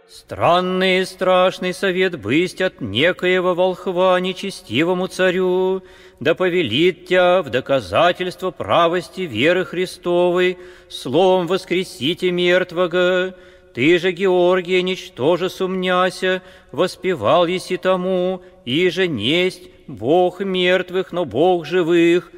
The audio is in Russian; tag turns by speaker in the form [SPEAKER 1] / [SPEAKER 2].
[SPEAKER 1] Странный и страшный совет бысть от некоего волхва нечестивому царю, да повелит тебя в доказательство правости веры Христовой словом воскресите мертвого. Ты же, Георгия, ничтоже сумняся, воспевал еси тому, и же несть Бог мертвых, но Бог живых,